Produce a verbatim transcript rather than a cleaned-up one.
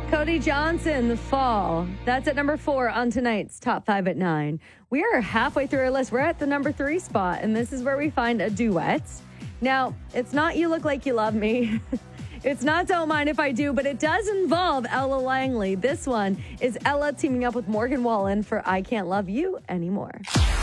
Cody Johnson, The Fall. That's at number four on tonight's Top five at nine. We are halfway through our list. We're at the number three spot, and this is where we find a duet. Now, it's not You Look Like You Love Me. It's not Don't Mind If I Do, but it does involve Ella Langley. This one is Ella teaming up with Morgan Wallen for I Can't Love You Anymore.